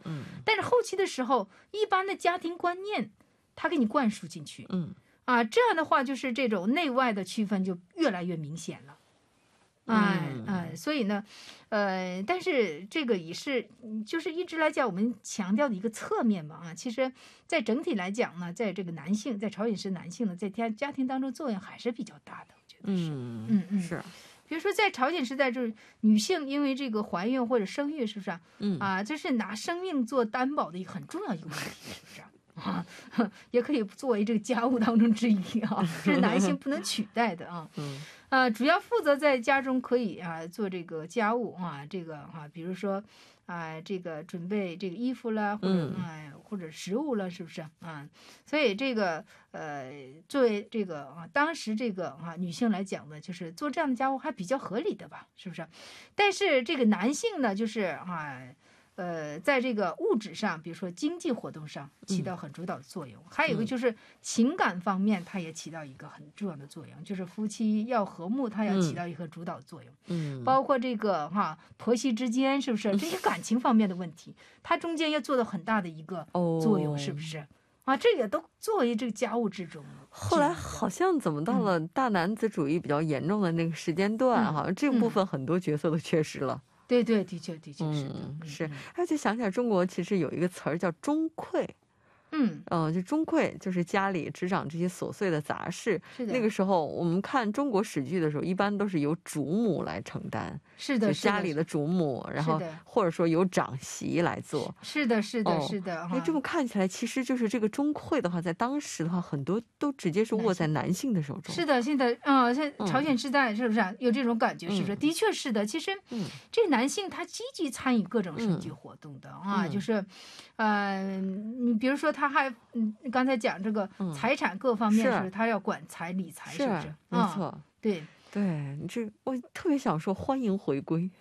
但是后期的时候，一般的家庭观念他给你灌输进去，这样的话就是这种内外的区分就越来越明显了。所以呢，但是这个也是就是一直来讲我们强调的一个侧面嘛，其实在整体来讲呢，在这个男性，在朝鲜式男性呢，在家庭当中作用还是比较大的，我觉得是。是。比如说在朝鲜时代，就是女性因为这个怀孕或者生育，是不是这是拿生命做担保的一个很重要一个问题，是不是也可以作为这个家务当中之一这是男性不能取代的主要负责在家中可以做这个家务这个比如说这个准备这个衣服啦，或者食物了，是不是所以这个作为这个当时这个女性来讲呢，就是做这样的家务还比较合理的吧，是不是？但是这个男性呢，就是在这个物质上，比如说经济活动上起到很主导的作用，还有一个就是情感方面，它也起到一个很重要的作用，就是夫妻要和睦，它要起到一个主导作用。包括这个婆媳之间，是不是这些感情方面的问题，它中间要做到很大的一个作用，是不是？这也都作为这个家务之中。 后来好像怎么到了大男子主义比较严重的那个时间段，好像这个部分很多角色都缺失了。 对对，的确是的。 是，而且想起来中国其实有一个词儿叫中馈。就中馈就是家里执掌这些琐碎的杂事。那个时候我们看中国史剧的时候，一般都是由主母来承担， 是的， 就家里的主母，然后或者说由长媳来做。是的。这么看起来，其实就是这个中馈的话，在当时的话，很多都直接是握在男性的手中。是的，现在朝鲜时代是不是有这种感觉？是不是？的确是的。其实这个男性他积极参与各种生计活动的就是你比如说他还刚才讲这个财产各方面是他要管财理财，是不是？没错，对，你这我特别想说欢迎回归。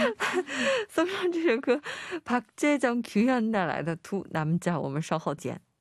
送上这首歌，박재정 규현带来的《두 남자》，我们稍后见。